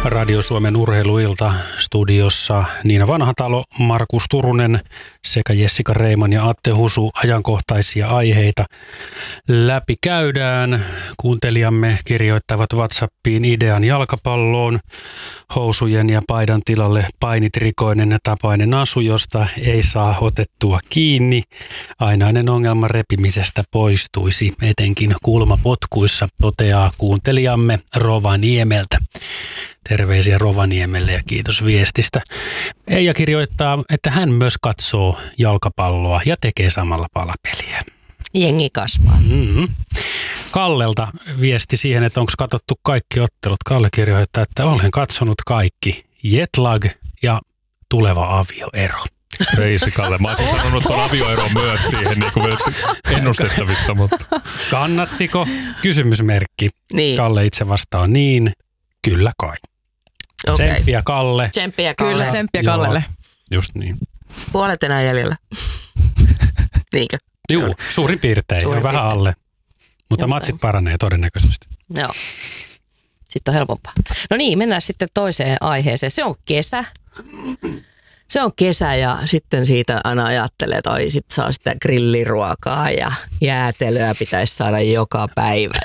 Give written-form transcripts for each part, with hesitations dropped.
Radio Suomen urheiluilta studiossa Niina Vanhatalo, Markus Turunen sekä Jessica Reiman ja Atte Husu. Ajankohtaisia aiheita läpi käydään. Kuuntelijamme kirjoittavat WhatsAppiin idean jalkapalloon. Housujen ja paidan tilalle painitrikoinen tapainen asu, josta ei saa otettua kiinni. Ainainen ongelma repimisestä poistuisi, etenkin kulmapotkuissa, toteaa kuuntelijamme Rovaniemeltä. Terveisiä Rovaniemelle ja kiitos viestistä. Eija kirjoittaa, että hän myös katsoo jalkapalloa ja tekee samalla palapeliä. Jengi kasvaa. Mm-hmm. Kallelta viesti siihen, että onko katsottu kaikki ottelut. Kalle kirjoittaa, että olen katsonut kaikki. Jetlag ja tuleva avioero. Reisi Kalle. Mä olisin sanonut tuon avioeron myös siihen niin kuin ennustettavissa. Mutta. Kannattiko? Kysymysmerkki. Niin. Kalle itse vastaa niin. Kyllä kai. Okay. Tsemppiä Kalle. Tsemppiä Kalle. Kyllä, tsemppiä Kallelle. Just niin. Puolet enää jäljellä. Niinkö? Juu, suurin piirtein. On vähän alle. Mutta matsit paranee todennäköisesti. Joo. Sitten on helpompaa. No niin, mennään sitten toiseen aiheeseen. Se on kesä. Se on kesä ja sitten siitä aina ajattelee, että sit saa sitä grilliruokaa ja jäätelöä pitäisi saada joka päivä.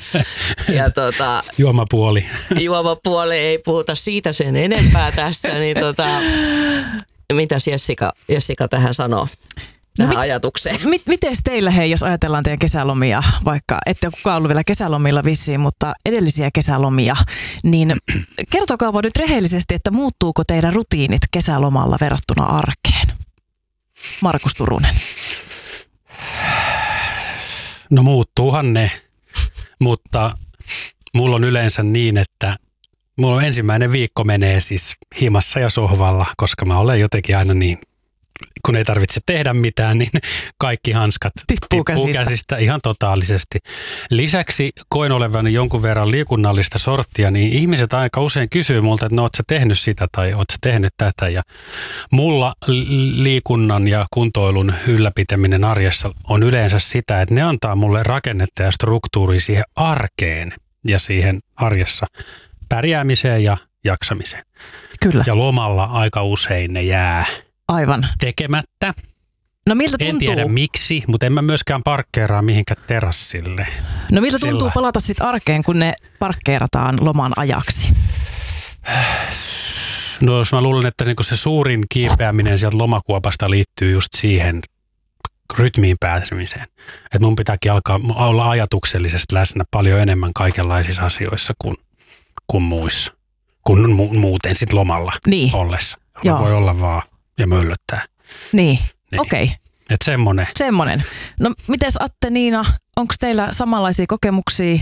Juomapuoli ei puhuta siitä sen enempää tässä. Niin mitäs Jessica tähän sanoo? Tähän ajatukseen. Mites teillä, hei, jos ajatellaan teidän kesälomia, vaikka ette ole kukaan ollut vielä kesälomilla vissiin, mutta edellisiä kesälomia, niin kertokaapa nyt rehellisesti, että muuttuuko teidän rutiinit kesälomalla verrattuna arkeen? Markus Turunen. No muuttuuhan ne, mutta mulla on yleensä niin, että mulla on ensimmäinen viikko menee siis himassa ja sohvalla, koska mä olen jotenkin aina niin, kun ei tarvitse tehdä mitään, niin kaikki hanskat tippuu käsistä ihan totaalisesti. Lisäksi koin olevani jonkun verran liikunnallista sorttia, niin ihmiset aika usein kysyy multa, että no ootko sä tehnyt sitä tai ootko sä tehnyt tätä. Ja mulla liikunnan ja kuntoilun ylläpitäminen arjessa on yleensä sitä, että ne antaa mulle rakennetta ja struktuuria siihen arkeen ja siihen arjessa pärjäämiseen ja jaksamiseen. Kyllä. Ja lomalla aika usein ne jää aivan tekemättä. No miltä tuntuu? En tiedä miksi, mutta en mä myöskään parkkeeraa mihinkään terassille. No miltä tuntuu palata sitten arkeen, kun ne parkkeerataan loman ajaksi? No jos mä luulen, että niinku se suurin kiipeäminen sieltä lomakuopasta liittyy just siihen rytmiin pääsemiseen. Että mun pitääkin alkaa olla ajatuksellisesti läsnä paljon enemmän kaikenlaisissa asioissa kuin muissa. Kun muuten sit lomalla ollessa. Voi olla vaan ja möllöttää. Niin. Okei. Okay. Että semmonen. No mites Atte, Niina, onko teillä samanlaisia kokemuksia?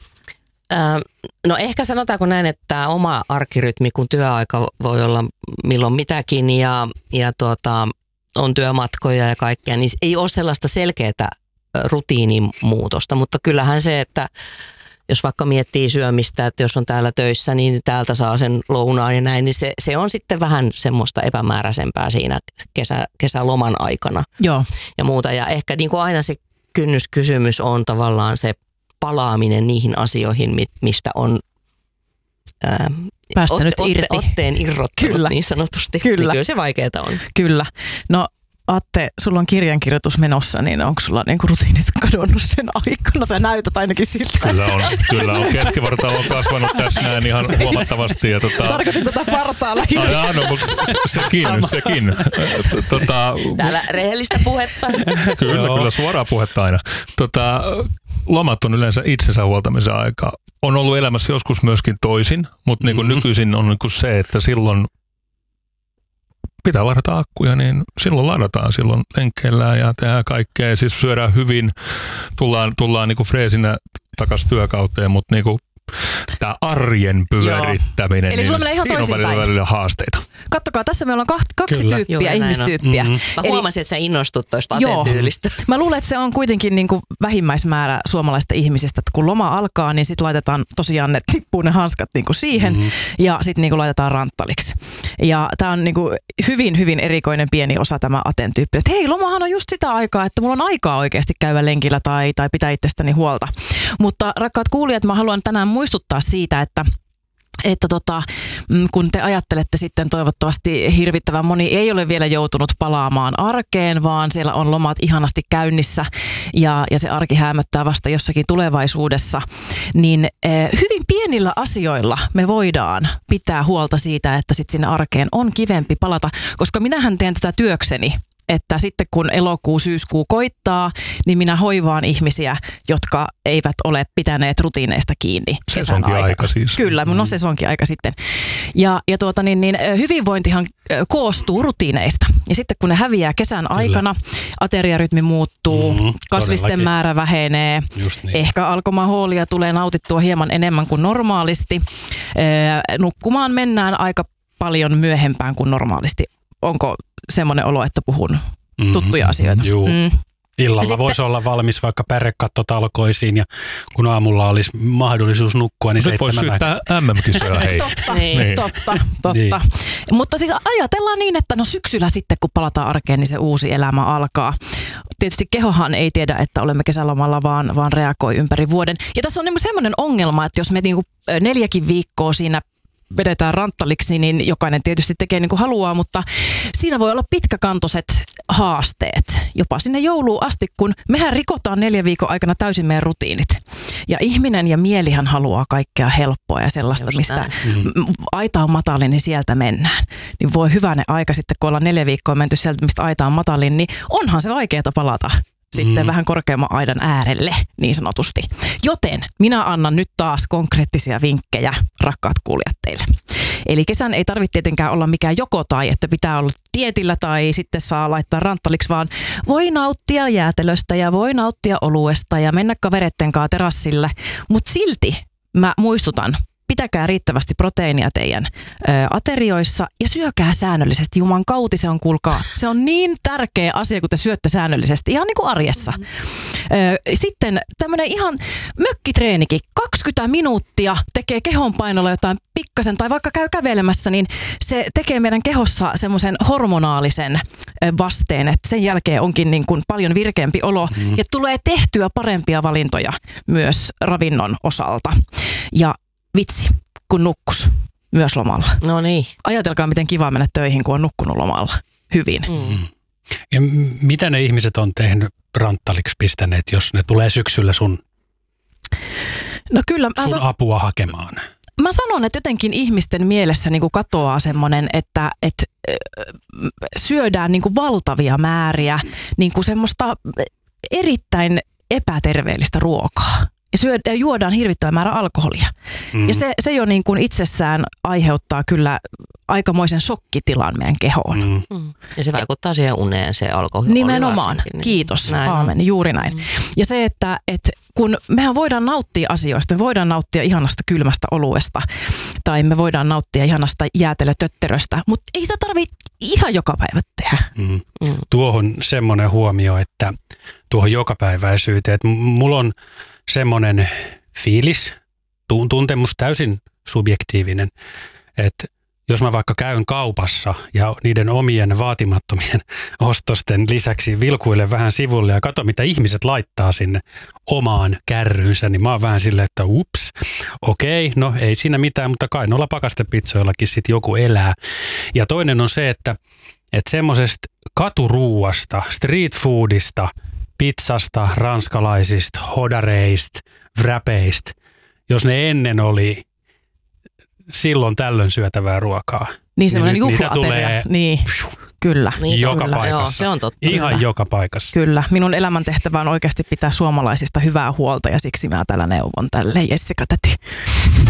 No ehkä sanotaanko näin, että oma arkirytmi, kun työaika voi olla milloin mitäkin ja on työmatkoja ja kaikkea, niin ei ole sellaista selkeää rutiinimuutosta, mutta kyllähän se, että jos vaikka miettii syömistä, että jos on täällä töissä, niin täältä saa sen lounaan ja näin, niin se on sitten vähän semmoista epämääräisempää siinä kesäloman aikana. Joo. Ja muuta. Ja ehkä niin kuin aina se kynnyskysymys on tavallaan se palaaminen niihin asioihin, mistä on päästänyt irti. Otteen irrottanut Kyllä. niin sanotusti. Kyllä. Niin kyllä se vaikeaa on. Kyllä. No Atte, sulla on kirjankirjoitus menossa, niin onko sulla niinku rutiinit kadonnut sen aikana? Sä näytät ainakin siltä. Kyllä on. Keskivartalo on kasvanut tässä näin ihan huomattavasti. Ja tarkoitin partaa lähinnä. No, mutta sekin. Täällä rehellistä puhetta. Kyllä, suoraa puhetta aina. Lomat on yleensä itsensä huoltamisen aika. On ollut elämässä joskus myöskin toisin, mutta niin kuin nykyisin on niin kuin se, että silloin pitää ladata akkuja, niin silloin ladataan, silloin lenkkeillään ja tehdään kaikkea. Siis syödään hyvin, tullaan niin kuin freesinä takaisin työkauteen, mutta niin kuin tämä arjen pyörittäminen, eli niin siinä on välillä haasteita. Kattokaa, tässä meillä on kaksi tyyppiä, ihmistyyppiä. Mä huomasin, että sä innostut tuosta Aten-tyylistä. Mä luulen, että se on kuitenkin niin kuin vähimmäismäärä suomalaisista ihmisistä, että kun loma alkaa, niin sitten laitetaan tosiaan, ne tippuu ne hanskat niin kuin siihen ja sitten niin kuin laitetaan ranttaliksi. Ja tämä on niin kuin hyvin, hyvin erikoinen pieni osa tämä Aten-tyyppi. Että hei, lomahan on just sitä aikaa, että mulla on aikaa oikeasti käydä lenkillä tai pitää itsestäni huolta. Mutta rakkaat kuulijat, mä haluan tänään muistuttaa siitä, että että kun te ajattelette sitten toivottavasti hirvittävän moni ei ole vielä joutunut palaamaan arkeen, vaan siellä on lomat ihanasti käynnissä ja se arki häämöttää vasta jossakin tulevaisuudessa, niin hyvin pienillä asioilla me voidaan pitää huolta siitä, että sitten sinne arkeen on kivempi palata, koska minähän teen tätä työkseni. Että sitten kun elokuu, syyskuu koittaa, niin minä hoivaan ihmisiä, jotka eivät ole pitäneet rutiineista kiinni kesän aikana. Aika siis. Kyllä, mun on sesonkin aika sitten. Ja hyvinvointihan koostuu rutiineista. Ja sitten kun ne häviää kesän aikana, ateriarytmi muuttuu, kasvisten todellakin. määrä vähenee, Just niin. ehkä alkomahoolia tulee nautittua hieman enemmän kuin normaalisti. Nukkumaan mennään aika paljon myöhempään kuin normaalisti. Onko semmoinen olo, että puhun tuttuja asioita? Juu. Illalla sitten voisi olla valmis vaikka pärrekattotalkoisiin ja kun aamulla olisi mahdollisuus nukkua, niin Nyt voisi 7 syyttää MM-kisoja, hei. Totta, Niin. totta. Niin. Mutta siis ajatellaan niin, että no syksyllä sitten kun palataan arkeen, niin se uusi elämä alkaa. Tietysti kehohan ei tiedä, että olemme kesälomalla, vaan reagoi ympäri vuoden. Ja tässä on niin semmoinen ongelma, että jos me niinku 4 viikkoa siinä vedetään ranttaliksi, niin jokainen tietysti tekee niin kuin haluaa, mutta siinä voi olla pitkäkantoiset haasteet, jopa sinne jouluun asti, kun mehän rikotaan 4 viikon aikana täysin meidän rutiinit. Ja ihminen ja mielihän haluaa kaikkea helppoa ja sellaista, mistä aita on matalin, niin sieltä mennään. Niin voi hyvänen aika sitten, kun ollaan 4 viikkoa menty sieltä, mistä aita on matalin, niin onhan se vaikeaa palata sitten vähän korkeamman aidan äärelle, niin sanotusti. Joten minä annan nyt taas konkreettisia vinkkejä, rakkaat kuulijat teille. Eli kesän ei tarvitse tietenkään olla mikään joko tai, että pitää olla dietillä tai sitten saa laittaa ranttaliksi, vaan voi nauttia jäätelöstä ja voi nauttia oluesta ja mennä kavereitten kanssa terassille. Mutta silti mä muistutan, pitäkää riittävästi proteiinia teidän aterioissa ja syökää säännöllisesti. Juman kauti se on, kuulkaa. Se on niin tärkeä asia, kun te syötte säännöllisesti, ihan niin kuin arjessa. Sitten tämmöinen ihan mökkitreenikin. 20 minuuttia tekee kehonpainolla jotain pikkasen, tai vaikka käy kävelemässä, niin se tekee meidän kehossa semmoisen hormonaalisen vasteen, että sen jälkeen onkin niin kuin paljon virkeämpi olo ja tulee tehtyä parempia valintoja myös ravinnon osalta. Ja vitsi, kun nukkus myös lomalla. No niin. Ajatelkaa, miten kiva mennä töihin, kun on nukkunut lomalla hyvin. Ja mitä ne ihmiset on tehnyt ranttaliksi pistäneet, jos ne tulee syksyllä sun No kyllä, apua hakemaan? Mä sanon, että jotenkin ihmisten mielessä niin kuin katoaa semmoinen, että syödään niin kuin valtavia määriä niin kuin semmoista erittäin epäterveellistä ruokaa. Ja juodaan hirvittävä määrä alkoholia. Ja se jo niin kuin itsessään aiheuttaa kyllä aikamoisen shokkitilan meidän kehoon. Ja se vaikuttaa siihen uneen, se alkoholi. Nimenomaan. Kiitos. Näin. Aamen. Juuri näin. Ja se, että kun mehän voidaan nauttia asioista, me voidaan nauttia ihanasta kylmästä oluesta tai me voidaan nauttia ihanasta jäätelötötteröstä, mutta ei sitä tarvitse ihan joka päivä tehdä. Tuohon semmoinen huomio, että tuohon jokapäiväisyyteen, että mulla on semmoinen fiilis, tuntemus täysin subjektiivinen, että jos mä vaikka käyn kaupassa ja niiden omien vaatimattomien ostosten lisäksi vilkuilen vähän sivulle ja katso, mitä ihmiset laittaa sinne omaan kärryynsä, niin mä oon vähän silleen, että ups, okei, no ei siinä mitään, mutta kai noilla pakastepizzoillakin sit joku elää. Ja toinen on se, että semmoisesta katuruuasta, street foodista, pizzasta, ranskalaisista, hodareista, wrapeista, jos ne ennen oli silloin tällöin syötävää ruokaa. Niin semmoinen juhla-ateria. Tulee niin, kyllä. Niin, joka kyllä. paikassa. Joo, se on totta. Ihan Kyllä. joka paikassa. Kyllä. Minun elämäntehtävä on oikeasti pitää suomalaisista hyvää huolta ja siksi mä täällä neuvon tälle Jessica täti.